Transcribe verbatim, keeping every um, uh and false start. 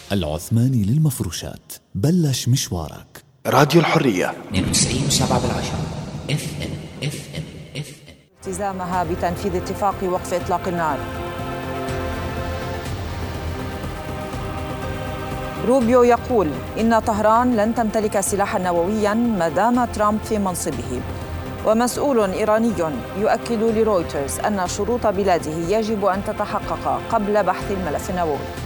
العثماني للمفروشات، بلش مشوارك. راديو الحرية اثنين وتسعين وسبعة بالعشرة اف ام اف ام اف ام. التزامها بتنفيذ اتفاق وقف إطلاق النار. روبيو يقول إن طهران لن تمتلك سلاحاً نووياً ما دام ترامب في منصبه. ومسؤول إيراني يؤكد لرويترز أن شروط بلاده يجب أن تتحقق قبل بحث الملف النووي.